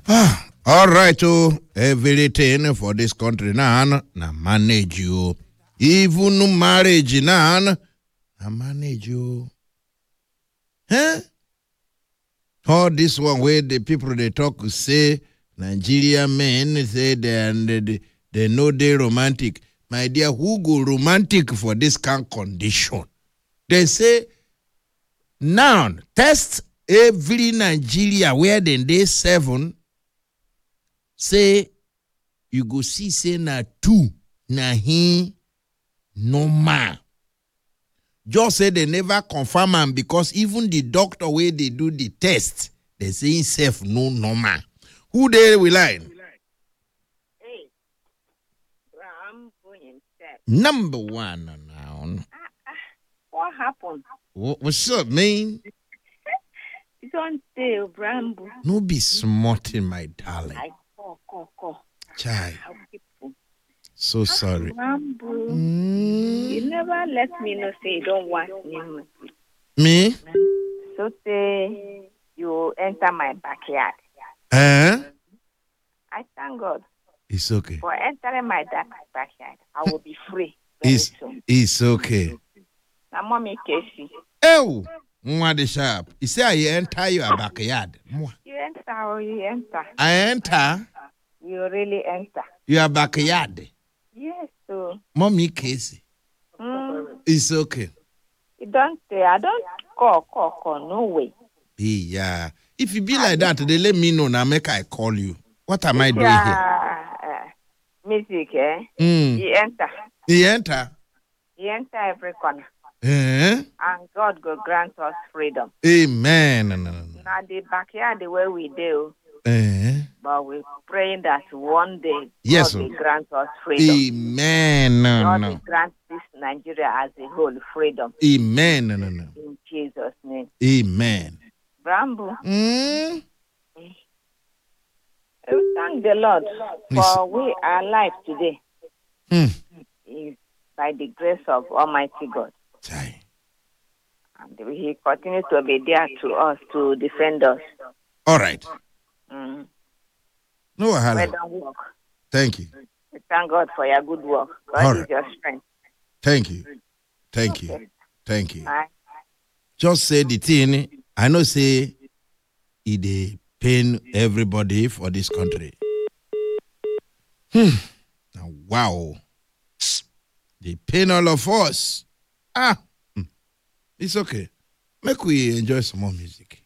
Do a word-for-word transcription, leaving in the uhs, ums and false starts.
Ah, all right, oh, everything for this country now, na manage you. Even marriage now, na manage you. Huh? All this one where the people they talk say Nigerian men say they they, they know they romantic. My dear, who go romantic for this kind of condition? They say now test every Nigeria where they day seven. Say you go see say na two na he normal. Just say they never confirm am because even the doctor where they do the test, they say himself no normal. Who they will line? Hey, Ram himself. Number one now. Ah, ah, what happened? What, what's up, man? You don't say Brambo. No be smarting, my darling. I call, call, call. Chai. So sorry. Brambo. Mm. You never let me know say you don't want me. Me? So say you enter my backyard. Eh? I thank God It's okay. for entering my da- backyard. I will be free very It's, soon. it's okay. Now, mommy Casey. Oh, Mwa the sharp. He say I enter your backyard. Mwa. You enter or you enter? I enter You really enter. your backyard. Yes, so. Mommy Casey. Mm, It's okay. you don't say, I don't call, call, call, no way. Yeah. If you be like that, they let me know now. Make I call you. What am I doing here? Yeah, uh, music, eh? Mm. You enter. He enter. You enter every corner. Eh? And God will grant us freedom. Amen. No, no, no. Now, the backyard, the way we do, Eh? but we're praying that one day Yes, God will sir. grant us freedom. Amen. No, God no. will grant this Nigeria as a whole freedom. Amen. No, no, no. In Jesus' name. Amen. Brambo. Mm? We thank the Lord for we are alive today. Hmm. Is by the grace of Almighty God. Chai. And He continues to be there to us to defend us. All right. Mm. No, Well hello. done work. Thank you. We thank God for your good work. God All is right. your strength. Thank you. Thank you. Okay. Thank you. Bye. Just say the thing. I know say it dey pain everybody for this country. Hmm. Now, wow. They pain all of us. Ah. Hmm. It's okay. Make we enjoy some more music.